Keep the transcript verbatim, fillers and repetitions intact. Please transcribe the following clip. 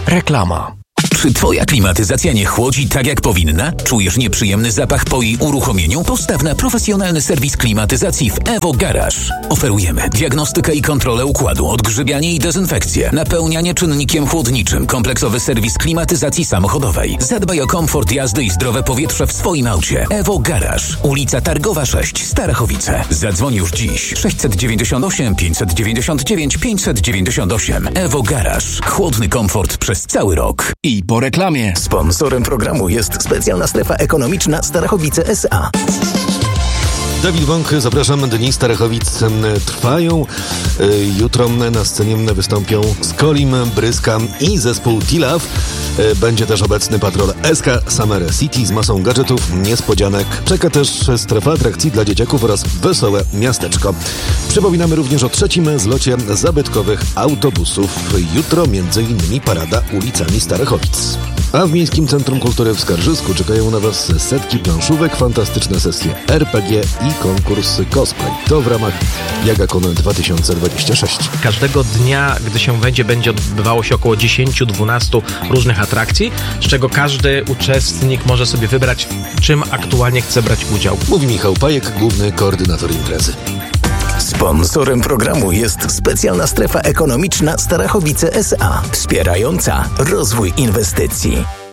Reklama. Czy twoja klimatyzacja nie chłodzi tak jak powinna? Czujesz nieprzyjemny zapach po jej uruchomieniu? Postaw na profesjonalny serwis klimatyzacji w Evo Garage. Oferujemy diagnostykę i kontrolę układu, odgrzybianie i dezynfekcję, napełnianie czynnikiem chłodniczym, kompleksowy serwis klimatyzacji samochodowej. Zadbaj o komfort jazdy i zdrowe powietrze w swoim aucie. Evo Garage, ulica Targowa sześć, Starachowice. Zadzwoń już dziś. sześć dziewięć osiem, pięć dziewięć dziewięć, pięć dziewięć osiem. Evo Garage. Chłodny komfort przez cały rok. I po reklamie. Sponsorem programu jest specjalna strefa ekonomiczna Starachowice S A. Dawid Wąch, zapraszam. Dni Starachowic trwają. Jutro na scenie wystąpią Skolim, Bryska i zespół T-Love. Będzie też obecny patrol S K Summer City z masą gadżetów, niespodzianek. Czeka też strefa atrakcji dla dzieciaków oraz wesołe miasteczko. Przypominamy również o trzecim zlocie zabytkowych autobusów. Jutro między innymi parada ulicami Starachowic. A w Miejskim Centrum Kultury w Skarżysku czekają na Was setki planszówek, fantastyczne sesje R P G i konkurs cosplay. To w ramach Jagakon dwa tysiące dwadzieścia sześć. Każdego dnia, gdy się będzie, będzie odbywało się około dziesięć do dwunastu różnych atrakcji, z czego każdy uczestnik może sobie wybrać, w czym aktualnie chce brać udział. Mówi Michał Pajek, główny koordynator imprezy. Sponsorem programu jest specjalna strefa ekonomiczna Starachowice S A, wspierająca rozwój inwestycji.